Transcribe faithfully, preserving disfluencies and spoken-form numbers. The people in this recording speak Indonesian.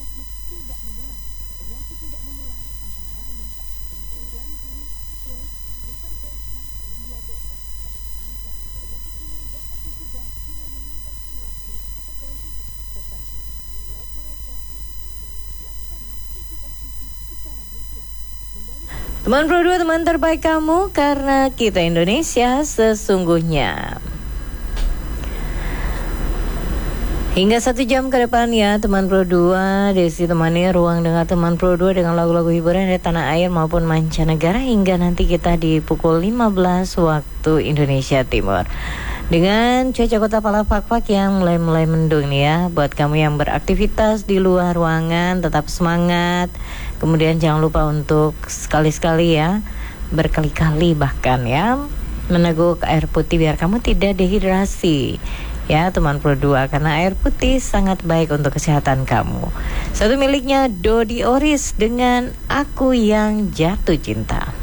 Teman Pro dua, teman terbaik kamu, karena kita Indonesia sesungguhnya. Hingga satu jam ke depan ya teman Pro dua, Desi temani ruang dengar teman Pro dua dengan lagu-lagu hiburan dari tanah air maupun mancanegara hingga nanti kita di pukul lima belas waktu Indonesia Timur. Dengan cuaca kota Palafak-Fak yang mulai-mulai mendung nih ya. Buat kamu yang beraktivitas di luar ruangan tetap semangat. Kemudian jangan lupa untuk sekali-sekali ya, berkali-kali bahkan ya, meneguk air putih biar kamu tidak dehidrasi. Ya teman Pro dua, karena air putih sangat baik untuk kesehatan kamu. Satu miliknya Dodi Oris dengan Aku Yang Jatuh Cinta.